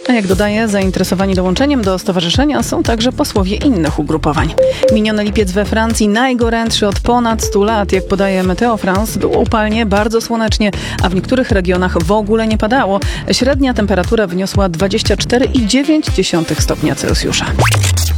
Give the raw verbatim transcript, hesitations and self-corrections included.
A jak dodaje, zainteresowani dołączeniem do stowarzyszenia są także posłowie innych ugrupowań. Miniony lipiec we Francji najgorętszy od ponad stu lat. Jak podaje Meteo France, było upalnie, bardzo słonecznie, a w niektórych regionach w ogóle nie padało. Średnia temperatura wyniosła dwadzieścia cztery i dziewięć dziesiątych stopnia Celsjusza.